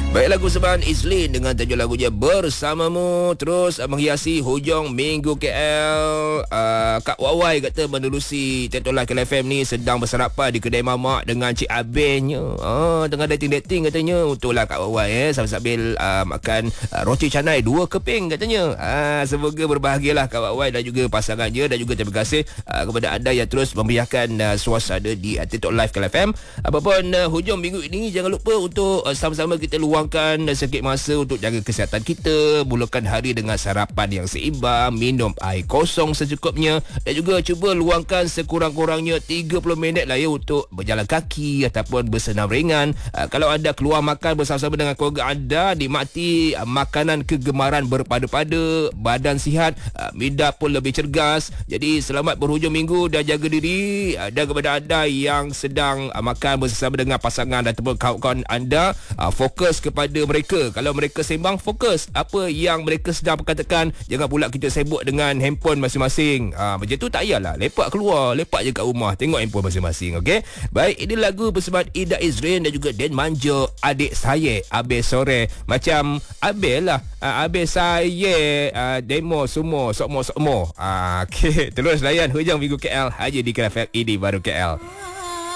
Baik, lagu sembahan Izlin dengan tajuk lagunya Bersamamu terus menghiasi hujung minggu KL. Kak Wawai kata menerusi Tektok Live KL FM ni sedang bersarapan di kedai mamak dengan Cik Abelnya. Tengah dating-dating katanya. Untunglah Kak Wawai sambil makan roti canai 2 keping katanya. Semoga berbahagialah Kak Wawai dan juga pasangannya, dan juga terima kasih kepada anda yang terus memeriahkan suasana di Tektok Live KL FM. Apapun hujung minggu ini, jangan lupa untuk sama-sama kita luangkan sedikit masa untuk jaga kesihatan kita, mulakan hari dengan sarapan yang seimbang, minum air kosong secukupnya, dan juga cuba luangkan sekurang-kurangnya 30 minit lah ya untuk berjalan kaki ataupun bersenam ringan. Kalau anda keluar makan bersama-sama dengan keluarga anda, nikmati makanan kegemaran berpada-pada, badan sihat, minda pun lebih cergas. Jadi selamat berhujung minggu dan jaga diri. Dan kepada anda yang sedang makan bersama dengan pasangan ataupun kawan-kawan anda, fokus kepada mereka. Kalau mereka sembang, fokus apa yang mereka sedang perkatakan. Jangan pula kita sibuk dengan handphone masing-masing. Macam tu tak payahlah. Lepak keluar, lepak je kat rumah, tengok handphone masing-masing. Okey. Baik, ini lagu persembahan Ida Izrin dan juga Dan Manjo, Adik Saya Abel Sore. Macam Abel lah, Abel saya demo semua sokmo. Okey, terus layan hujung minggu KL hanya di KL FM. Ini baru KL.